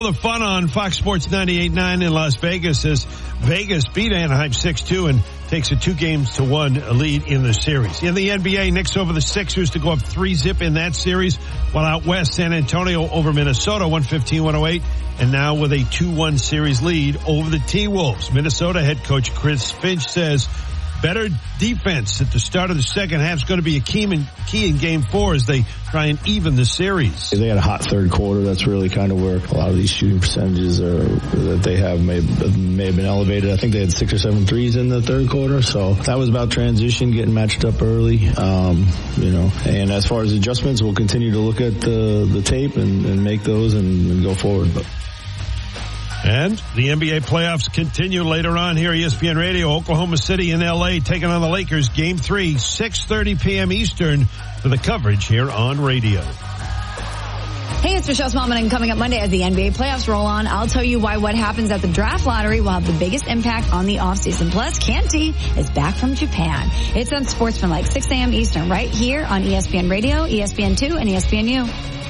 The fun on Fox Sports 98.9 in Las Vegas as Vegas beat Anaheim 6-2 and takes a 2-1 lead in the series. In the NBA, Knicks over the Sixers to go up 3-0 in that series, while out west, San Antonio over Minnesota 115-108, and now with a 2-1 series lead over the T-Wolves. Minnesota head coach Chris Finch says better defense at the start of the second half is going to be a key in Game 4 as they try and even the series. They had a hot third quarter. That's really kind of where a lot of these shooting percentages that they have may have been elevated. I think they had 6 or 7 threes in the third quarter. So that was about transition, getting matched up early. And as far as adjustments, we'll continue to look at the tape and make those and go forward. And the NBA playoffs continue later on here. ESPN Radio, Oklahoma City and LA taking on the Lakers. Game 3, 6:30 p.m. Eastern for the coverage here on radio. Hey, it's Michelle Smallman, and coming up Monday as the NBA playoffs roll on, I'll tell you why what happens at the draft lottery will have the biggest impact on the offseason. Plus, Canty is back from Japan. It's on Sportsmanlike, 6 a.m. Eastern, right here on ESPN Radio, ESPN2, and ESPNU.